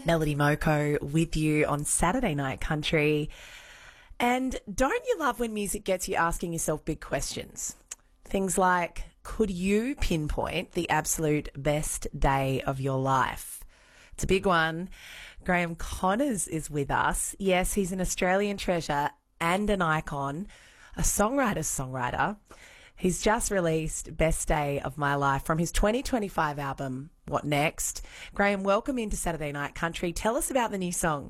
Melody Moko with you on Saturday Night Country. And don't you love when music gets you asking yourself big questions? Things like, could you pinpoint the absolute best day of your life? It's a big one. Graham Connors is with us. Yes, he's an Australian treasure and an icon, a songwriter's songwriter. He's just released Best Day of My Life from his 2025 album, What Next? Graham, welcome into Saturday Night Country. Tell us about the new song.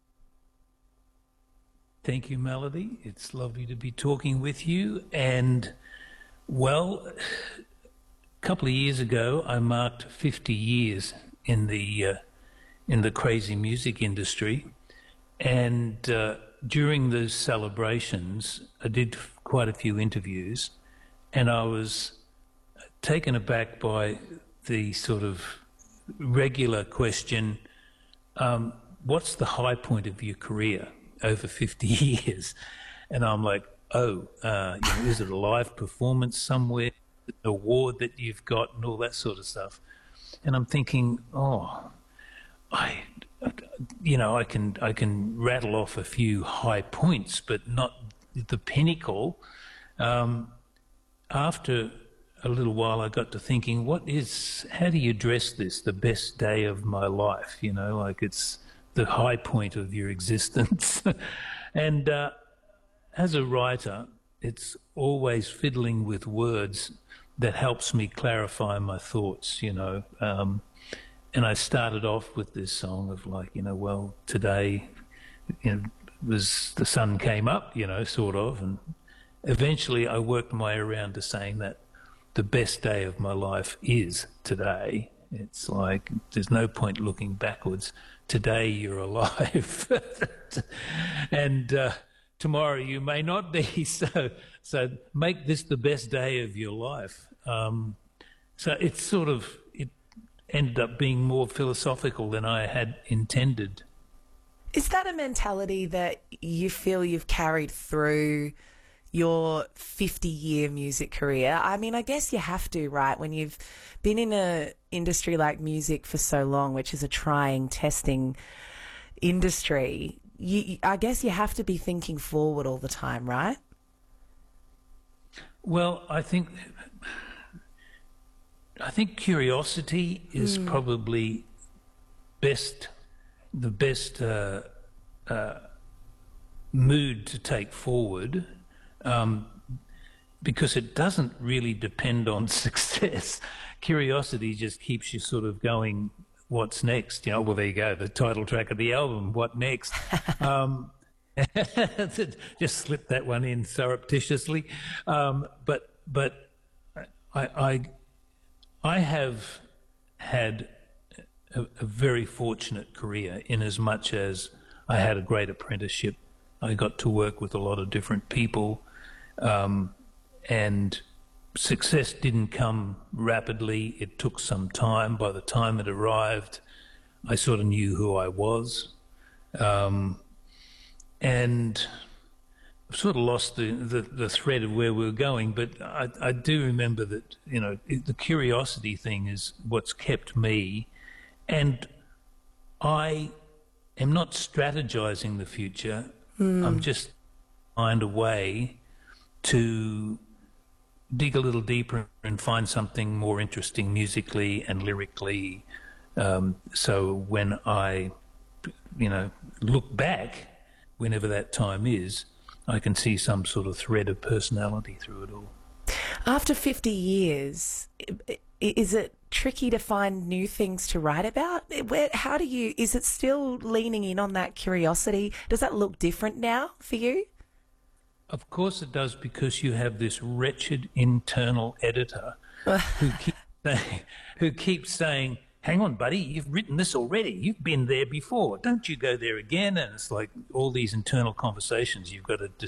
Thank you, Melody. It's lovely to be talking with you. And, well, a couple of years ago, I marked 50 years in the crazy music industry. And during those celebrations, I did quite a few interviews. And I was taken aback by the sort of regular question, what's the high point of your career over 50 years? And I'm like, is it a live performance somewhere, an award that you've got and all that sort of stuff? And I'm thinking, I can rattle off a few high points, but not the pinnacle. After a little while, I got to thinking, how do you address this, the best day of my life? You know, like it's the high point of your existence. And as a writer, it's always fiddling with words that helps me clarify my thoughts, you know. And I started off with this song of like, today, was the sun came up, sort of, and eventually I worked my way around to saying that the best day of my life is today. It's like there's no point looking backwards. Today you're alive. And tomorrow you may not be. So make this the best day of your life. So it ended up being more philosophical than I had intended. Is that a mentality that you feel you've carried through your 50-year music career? I mean, I guess you have to, right? When you've been in an industry like music for so long, which is a trying, testing industry, I guess you have to be thinking forward all the time, right? Well, I think curiosity is probably the best mood to take forward. Because it doesn't really depend on success. Curiosity just keeps you sort of going, what's next? Well, there you go, the title track of the album, What Next? Just slip that one in surreptitiously. But I have had a very fortunate career in as much as I had a great apprenticeship. I got to work with a lot of different people. And success didn't come rapidly. It took some time. By the time it arrived, I sort of knew who I was. And I've sort of lost the thread of where we were going, but I do remember that, the curiosity thing is what's kept me. And I am not strategizing the future. I'm just find a way to dig a little deeper and find something more interesting musically and lyrically. So when I, look back, whenever that time is, I can see some sort of thread of personality through it all. After 50 years, is it tricky to find new things to write about? Is it still leaning in on that curiosity? Does that look different now for you? Of course it does, because you have this wretched internal editor who keeps saying, hang on, buddy, you've written this already. You've been there before. Don't you go there again? And it's like all these internal conversations you've got to